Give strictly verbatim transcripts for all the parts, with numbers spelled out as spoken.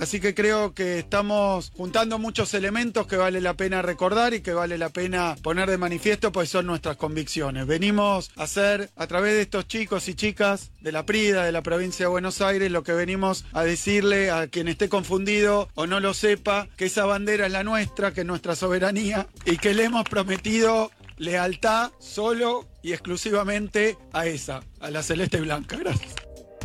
Así que creo que estamos juntando muchos elementos que vale la pena recordar y que vale la pena poner de manifiesto, pues son nuestras convicciones. Venimos a hacer, a través de estos chicos y chicas de la Prida, de la provincia de Buenos Aires, lo que venimos a decirle a quien esté confundido o no lo sepa, que esa bandera es la nuestra, que es nuestra soberanía y que le hemos prometido lealtad solo y exclusivamente a esa, a la celeste y blanca. Gracias.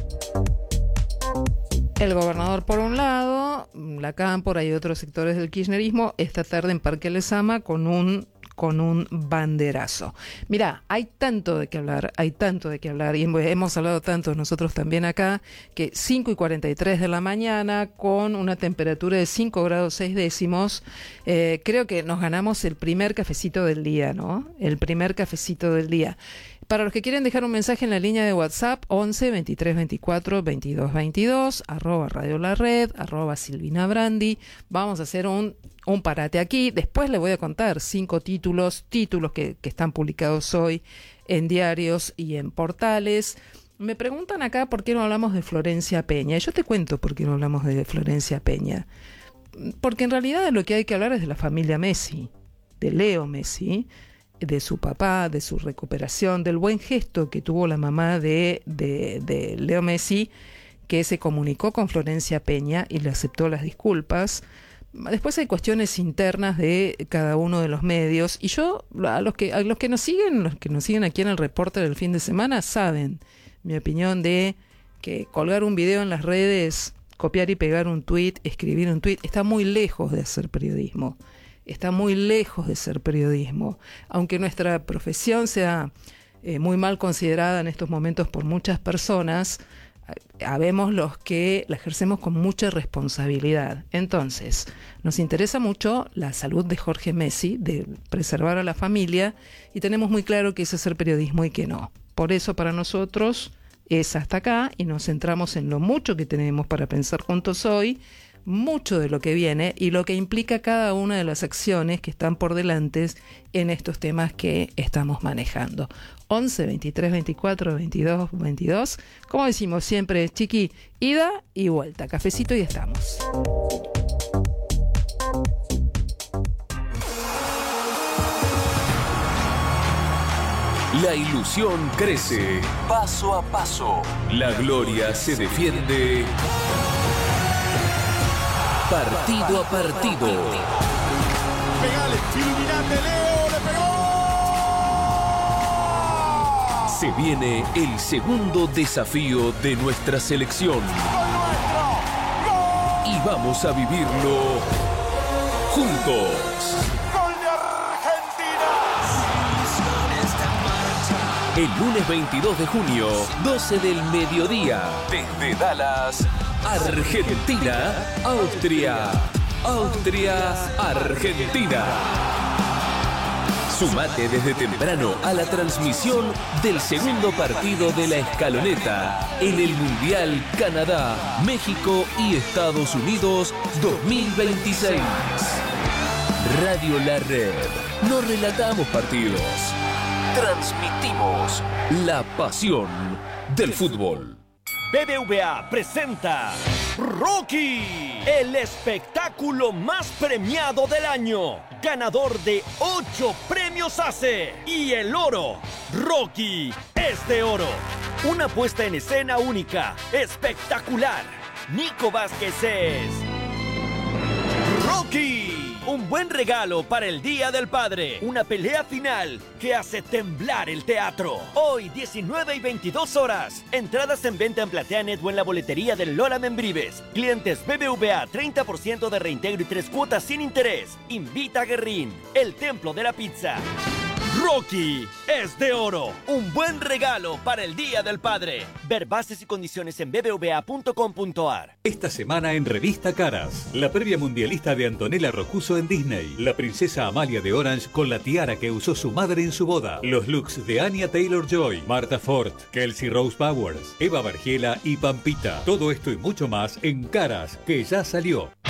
El gobernador por un lado, la Cámpora y otros sectores del kirchnerismo, esta tarde en Parque Lezama con un con un banderazo. Mirá, hay tanto de qué hablar, hay tanto de qué hablar, y hemos hablado tanto nosotros también acá, que cinco y cuarenta y tres de la mañana, con una temperatura de cinco grados seis décimos, eh, creo que nos ganamos el primer cafecito del día, ¿no? El primer cafecito del día. Para los que quieren dejar un mensaje en la línea de WhatsApp, once, veintitrés, veinticuatro, veintidós, veintidós, arroba Radio La Red, arroba Silvina Brandi. Vamos a hacer un, un parate aquí. Después les voy a contar cinco títulos, títulos que, que están publicados hoy en diarios y en portales. Me preguntan acá por qué no hablamos de Florencia Peña. Yo te cuento por qué no hablamos de Florencia Peña. Porque en realidad lo que hay que hablar es de la familia Messi, de Leo Messi, de su papá, de su recuperación, del buen gesto que tuvo la mamá de, de, de Leo Messi, que se comunicó con Florencia Peña y le aceptó las disculpas. Después hay cuestiones internas de cada uno de los medios, y yo, a los que, a los que nos siguen, los que nos siguen aquí en el reporte del fin de semana, saben mi opinión de que colgar un video en las redes, copiar y pegar un tuit, escribir un tuit, está muy lejos de hacer periodismo. Está muy lejos de ser periodismo. Aunque nuestra profesión sea eh, muy mal considerada en estos momentos por muchas personas, habemos los que la ejercemos con mucha responsabilidad. Entonces, nos interesa mucho la salud de Jorge Messi, de preservar a la familia, y tenemos muy claro que es hacer periodismo y que no. Por eso para nosotros es hasta acá, y nos centramos en lo mucho que tenemos para pensar juntos hoy, mucho de lo que viene y lo que implica cada una de las acciones que están por delante en estos temas que estamos manejando. once, veintitrés, veinticuatro, veintidós, veintidós. Como decimos siempre, chiqui, ida y vuelta. Cafecito y estamos. La ilusión crece paso a paso. La gloria se defiende partido a partido. Pegale, iluminante, Leo, le pegó. Se viene el segundo desafío de nuestra selección. Y vamos a vivirlo juntos. ¡Gol de Argentina! El lunes veintidós de junio, doce del mediodía, desde Dallas, Argentina, Austria, Austria, Argentina. Sumate desde temprano a la transmisión del segundo partido de la escaloneta en el Mundial Canadá, México y Estados Unidos dos mil veintiséis. Radio La Red. No relatamos partidos, transmitimos la pasión del fútbol. B B V A presenta Rocky, el espectáculo más premiado del año, ganador de ocho premios A C E y el oro. Rocky es de oro. Una puesta en escena única, espectacular. Nico Vázquez es Rocky. Un buen regalo para el Día del Padre. Una pelea final que hace temblar el teatro. Hoy, diecinueve y veintidós horas. Entradas en venta en PlateaNet o en la boletería del Lola Membrives. Clientes B B V A, treinta por ciento de reintegro y tres cuotas sin interés. Invita a Guerrín, el templo de la pizza. Rocky es de oro. Un buen regalo para el Día del Padre. Ver bases y condiciones en b b v a punto com punto a r. Esta semana en Revista Caras, la previa mundialista de Antonella Rocuso en Disney. La princesa Amalia de Orange con la tiara que usó su madre en su boda. Los looks de Anya Taylor-Joy, Martha Ford, Kelsey Rose Powers, Eva Bargiela y Pampita. Todo esto y mucho más en Caras, que ya salió.